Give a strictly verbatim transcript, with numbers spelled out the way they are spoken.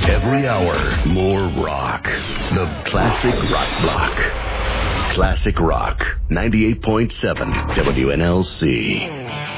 Every hour, more rock. The Classic Rock Block. Classic Rock, ninety-eight point seven W N L C.